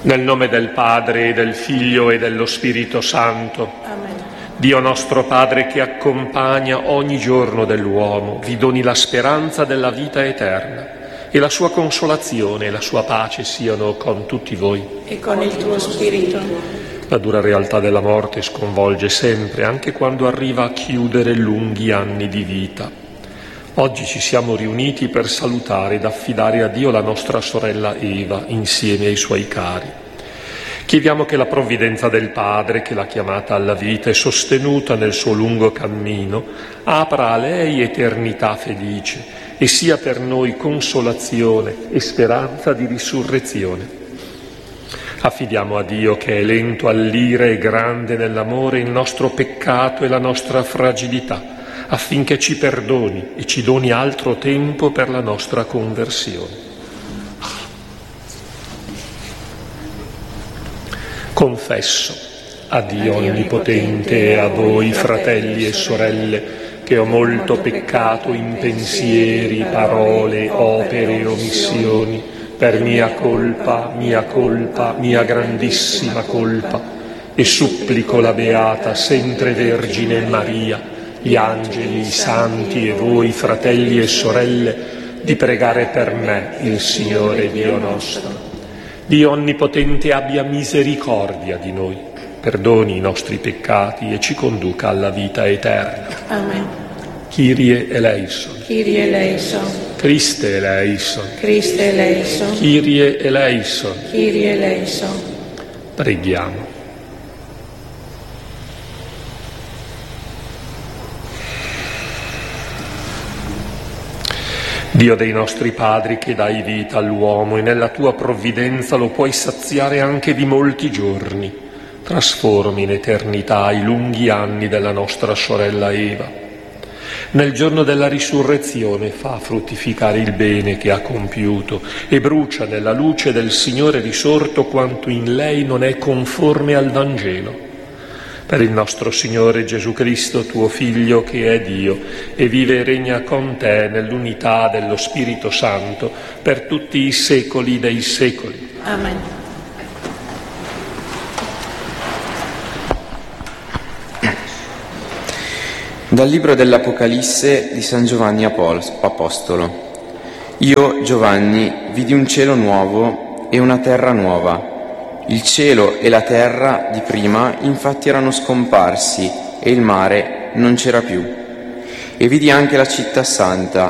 Nel nome del Padre, e del Figlio e dello Spirito Santo. Amen. Dio nostro Padre, che accompagna ogni giorno dell'uomo, vi doni la speranza della vita eterna e la sua consolazione e la sua pace siano con tutti voi. E con il tuo spirito. La dura realtà della morte sconvolge sempre, anche quando arriva a chiudere lunghi anni di vita. Oggi ci siamo riuniti per salutare ed affidare a Dio la nostra sorella Eva insieme ai suoi cari. Chiediamo che la provvidenza del Padre, che l'ha chiamata alla vita e sostenuta nel suo lungo cammino, apra a lei eternità felice e sia per noi consolazione e speranza di risurrezione. Affidiamo a Dio, che è lento all'ira e grande nell'amore, il nostro peccato e la nostra fragilità, affinché ci perdoni e ci doni altro tempo per la nostra conversione. Confesso a Dio Onnipotente e a voi, fratelli e sorelle, che ho molto peccato in pensieri, parole, opere e omissioni, per mia colpa, mia grandissima colpa, e supplico la Beata, sempre Vergine Maria, gli angeli, i santi e voi, fratelli e sorelle, di pregare per me il Signore Dio nostro. Dio Onnipotente abbia misericordia di noi, perdoni i nostri peccati e ci conduca alla vita eterna. Amen. Kyrie eleison. Kyrie eleison. Christe eleison. Christe eleison. Kyrie eleison. Kyrie eleison. Preghiamo. Dio dei nostri padri, che dai vita all'uomo e nella tua provvidenza lo puoi saziare anche di molti giorni, trasformi in eternità i lunghi anni della nostra sorella Eva. Nel giorno della risurrezione fa fruttificare il bene che ha compiuto e brucia nella luce del Signore risorto quanto in lei non è conforme al Vangelo. Per il nostro Signore Gesù Cristo, tuo Figlio, che è Dio e vive e regna con te nell'unità dello Spirito Santo per tutti i secoli dei secoli. Amen. Dal libro dell'Apocalisse di San Giovanni Apostolo. Io, Giovanni, vidi un cielo nuovo e una terra nuova. Il cielo e la terra di prima infatti erano scomparsi e il mare non c'era più. E vidi anche la città santa,